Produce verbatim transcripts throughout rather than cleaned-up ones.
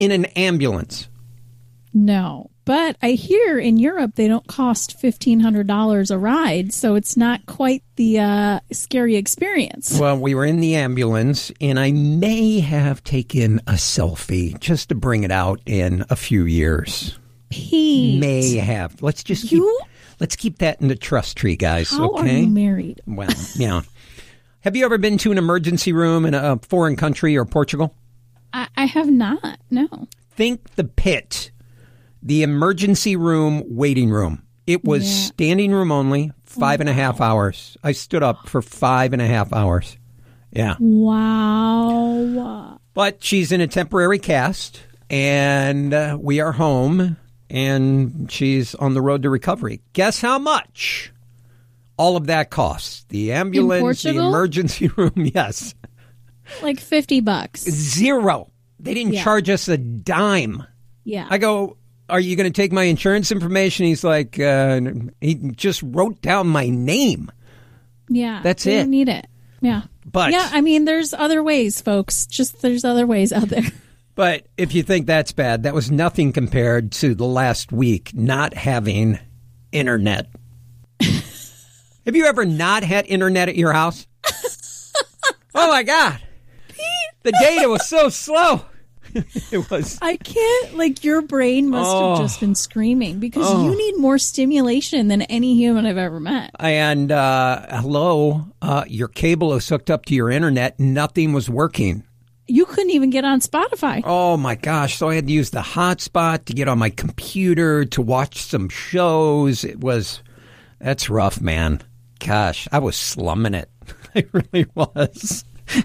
in an ambulance? No. But I hear in Europe they don't cost fifteen hundred dollars a ride, so it's not quite the uh, scary experience. Well, we were in the ambulance, and I may have taken a selfie just to bring it out in a few years. Pete. May have. Let's just keep, You? let's keep that in the trust tree, guys. How okay? are you married? Well, yeah. Have you ever been to an emergency room in a foreign country or Portugal? I, I have not, no. Think the pit. The emergency room waiting room. It was Yeah. standing room only, five and a half hours. I stood up for five and a half hours. Yeah. Wow. But she's in a temporary cast, and uh, we are home, and she's on the road to recovery. Guess how much all of that costs? The ambulance, the Portugal? emergency room, yes. Like fifty bucks. Zero. They didn't Yeah. charge us a dime. Yeah. I go, are you going to take my insurance information? He's like, uh, he just wrote down my name. Yeah. That's they it. don't need it. Yeah. But Yeah, I mean, there's other ways, folks. Just there's other ways out there. But if you think that's bad, that was nothing compared to the last week not having internet. Have you ever not had internet at your house? Oh, my God. The data was so slow. It was. I can't, like, your brain must Oh. have just been screaming because Oh. you need more stimulation than any human I've ever met. And uh, hello, uh, your cable is hooked up to your internet. Nothing was working. You couldn't even get on Spotify. Oh, my gosh. So I had to use the hotspot to get on my computer to watch some shows. It was, that's rough, man. Gosh, I was slumming it. I really was.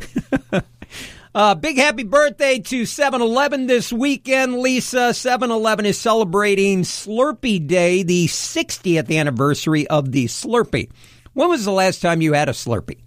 Uh, big happy birthday to seven eleven this weekend, Lisa. seven eleven is celebrating Slurpee Day, the sixtieth anniversary of the Slurpee. When was the last time you had a Slurpee?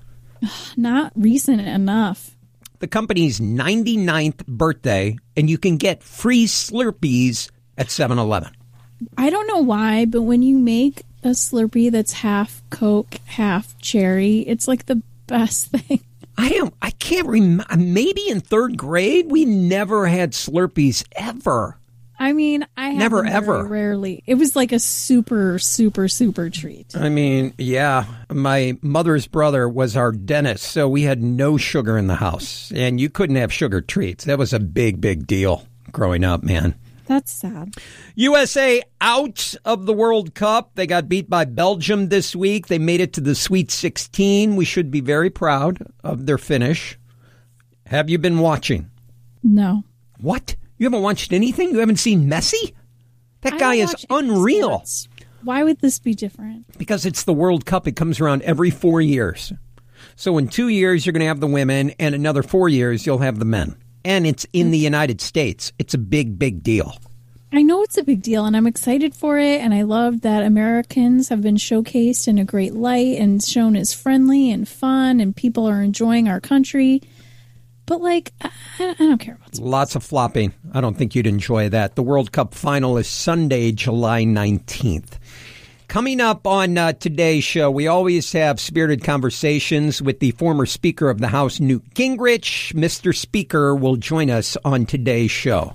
Not recent enough. The company's ninety-ninth birthday, and you can get free Slurpees at seven eleven. I don't know why, but when you make a Slurpee that's half Coke, half cherry, it's like the best thing. I don't, I can't remember. Maybe in third grade, we never had Slurpees ever. I mean, I had Never, them very ever. rarely. It was like a super, super, super treat. I mean, yeah, my mother's brother was our dentist, so we had no sugar in the house, and you couldn't have sugar treats. That was a big, big deal growing up, man. That's sad. U S A out of the World Cup. They got beat by Belgium this week. They made it to the Sweet sixteen. We should be very proud of their finish. Have you been watching? No. What? You haven't watched anything? You haven't seen Messi? That I guy don't is watch any unreal. sports. Why would this be different? Because it's the World Cup. It comes around every four years. So in two years, you're going to have the women, and another four years, you'll have the men. And it's in the United States. It's a big, big deal. I know it's a big deal, and I'm excited for it, and I love that Americans have been showcased in a great light and shown as friendly and fun, and people are enjoying our country. But, like, I, I don't care about sports. Lots of flopping. I don't think you'd enjoy that. The World Cup final is Sunday, July nineteenth. Coming up on uh, today's show, we always have spirited conversations with the former Speaker of the House, Newt Gingrich. Mister Speaker will join us on today's show.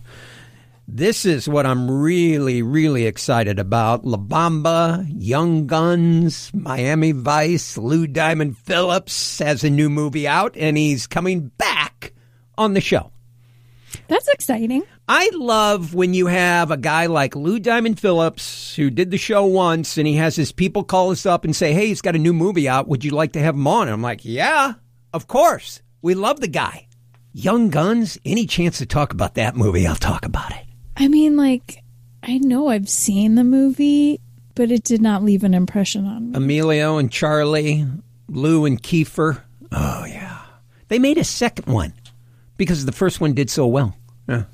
This is what I'm really, really excited about. La Bamba, Young Guns, Miami Vice, Lou Diamond Phillips has a new movie out, and he's coming back on the show. That's exciting. I love when you have a guy like Lou Diamond Phillips who did the show once, and he has his people call us up and say, hey, he's got a new movie out. Would you like to have him on? And I'm like, yeah, of course. We love the guy. Young Guns, any chance to talk about that movie, I'll talk about it. I mean, like, I know I've seen the movie, but it did not leave an impression on me. Emilio and Charlie, Lou and Kiefer. Oh, yeah. They made a second one because the first one did so well. Yeah.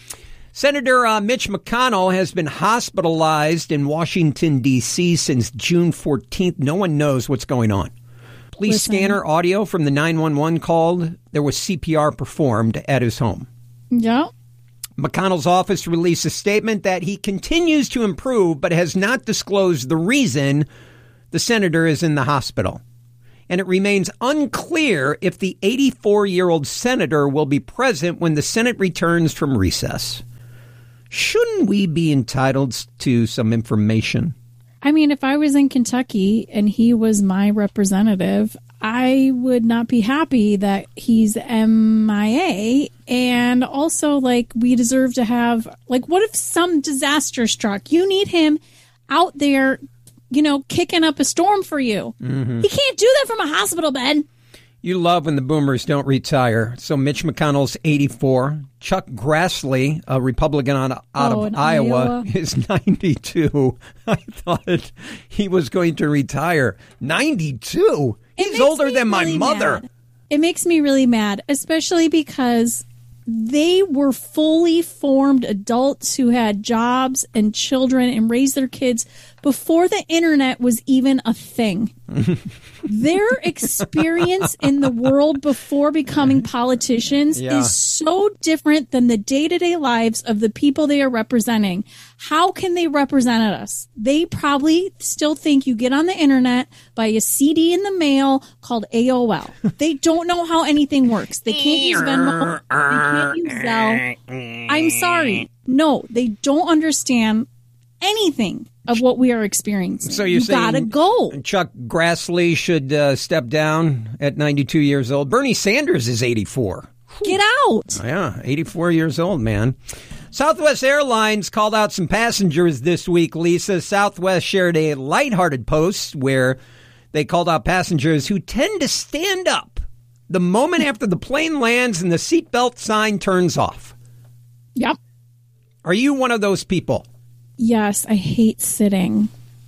Senator uh, Mitch McConnell has been hospitalized in Washington, D C since June fourteenth. No one knows what's going on. Police Listen. scanner audio from the nine one one called. There was C P R performed at his home. Yeah. McConnell's office released a statement that he continues to improve but has not disclosed the reason the senator is in the hospital. And it remains unclear if the eighty-four-year-old senator will be present when the Senate returns from recess. Shouldn't we be entitled to some information? I mean, if I was in Kentucky and he was my representative, I would not be happy that he's M I A. And also, like, we deserve to have, like, what if some disaster struck? You need him out there, you know, kicking up a storm for you. Mm-hmm. He can't do that from a hospital bed. You love when the boomers don't retire. So Mitch McConnell's eighty-four. Chuck Grassley, a Republican on, out oh, of Iowa, Iowa, is ninety-two. I thought he was going to retire. ninety-two? He's older than my really mother. Mad. It makes me really mad, especially because they were fully formed adults who had jobs and children and raised their kids before the internet was even a thing. Their experience in the world before becoming politicians yeah. is so different than the day-to-day lives of the people they are representing. How can they represent us? They probably still think you get on the internet, buy a C D in the mail called A O L. They don't know how anything works. They can't use Venmo. They can't use Zelle. I'm sorry. No, they don't understand anything of what we are experiencing. So you're you saying gotta go. Chuck Grassley should uh, step down at ninety-two years old. Bernie Sanders is eighty-four. Get out. Oh, yeah, eighty-four years old, man. Southwest Airlines called out some passengers this week, Lisa. Southwest shared a lighthearted post where they called out passengers who tend to stand up the moment after the plane lands and the seatbelt sign turns off. Yep. Are you one of those people? Yes, I hate sitting.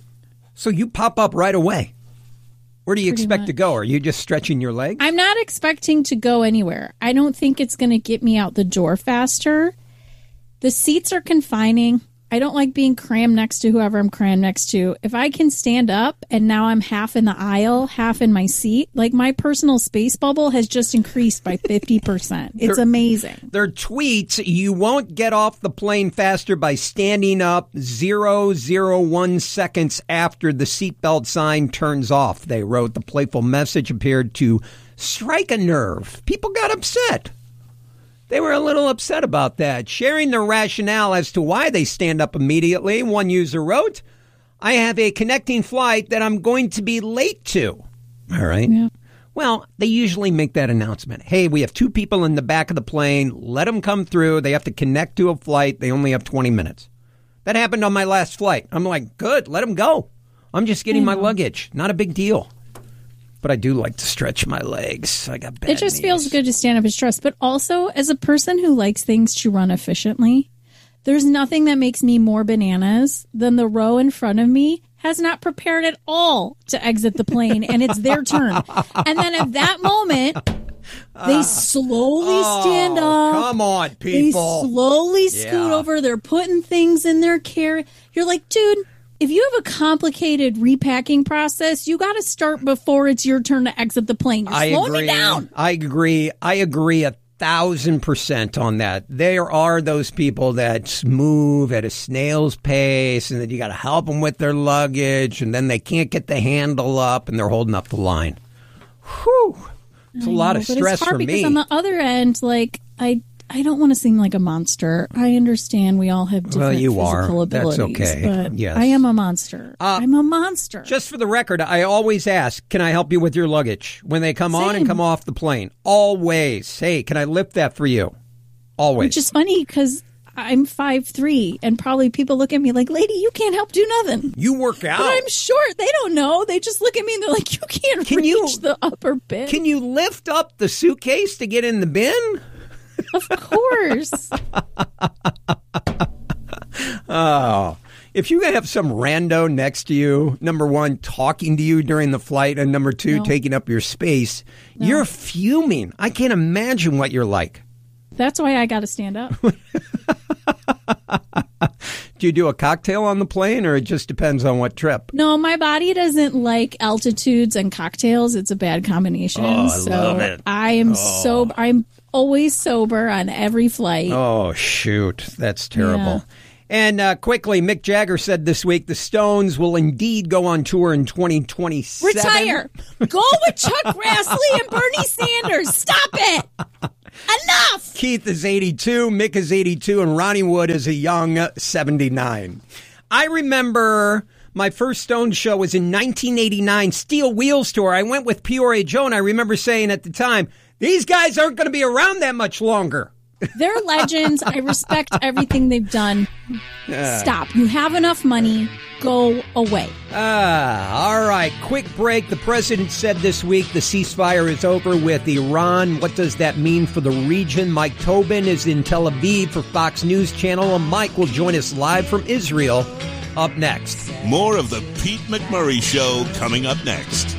So you pop up right away. Where do you Pretty expect much. to go? Are you just stretching your legs? I'm not expecting to go anywhere. I don't think it's going to get me out the door faster. The seats are confining. I don't like being crammed next to whoever I'm crammed next to. If I can stand up and now I'm half in the aisle, half in my seat, like my personal space bubble has just increased by fifty percent. It's There- amazing. Their tweets, you won't get off the plane faster by standing up zero zero one seconds after the seatbelt sign turns off. They wrote the playful message appeared to strike a nerve. People got upset. They were a little upset about that, sharing their rationale as to why they stand up immediately. One user wrote, I have a connecting flight that I'm going to be late to. All right. Yeah. Well, they usually make that announcement. Hey, we have two people in the back of the plane. Let them come through. They have to connect to a flight. They only have twenty minutes. That happened on my last flight. I'm like, good, let them go. I'm just getting my luggage. Not a big deal. But I do like to stretch my legs. I got bad It just knees. feels good to stand up and stretch. But also, as a person who likes things to run efficiently, there's nothing that makes me more bananas than the row in front of me has not prepared at all to exit the plane, and it's their turn. And then at that moment, they slowly stand up. Come on, They people. slowly scoot Yeah. over. They're putting things in their carry. You're like, dude, if you have a complicated repacking process, you got to start before it's your turn to exit the plane. You're I slowing agree. me down. I agree. I agree a thousand percent on that. There are those people that move at a snail's pace, and then you got to help them with their luggage, and then they can't get the handle up, and they're holding up the line. Whew. It's a I lot know, of but stress it's hard for because me. on the other end, like I, I don't want to seem like a monster. I understand we all have different Well, you are. physical That's abilities, okay. but Yes. I am a monster. Uh, I'm a monster. Just for the record, I always ask, can I help you with your luggage when they come on and Same. come off the plane? Always. Hey, can I lift that for you? Always. Which is funny because I'm five three, and probably people look at me like, lady, you can't help do nothing. You work out. But I'm short. They don't know. They just look at me and they're like, you can't Can reach you- the upper bit. Can you lift up the suitcase to get in the bin? Of course. Oh, if you have some rando next to you, number one, talking to you during the flight, and number two, No. taking up your space, you're fuming. I can't imagine what you're like. That's why I got to stand up. Do you do a cocktail on the plane, or it just depends on what trip? No, my body doesn't like altitudes and cocktails. It's a bad combination. Oh, I so love it. I am sober. I'm always sober on every flight. Oh, shoot. That's terrible. Yeah. And uh, quickly, Mick Jagger said this week the Stones will indeed go on tour in twenty twenty-seven. Retire. Go with Chuck Grassley and Bernie Sanders. Stop it. Enough! Keith is eighty-two, Mick is eighty-two, and Ronnie Wood is a young seventy-nine. I remember my first Stones show was in nineteen eighty-nine, Steel Wheels Tour. I went with Peoria Joe, and I remember saying at the time, these guys aren't going to be around that much longer. They're legends. I respect everything they've done. Uh, Stop. You have enough money. Go away. Ah, all right. Quick break. The president said this week the ceasefire is over with Iran. What does that mean for the region? Mike Tobin is in Tel Aviv for Fox News Channel, and Mike will join us live from Israel up next. More of the Pete McMurray Show coming up next.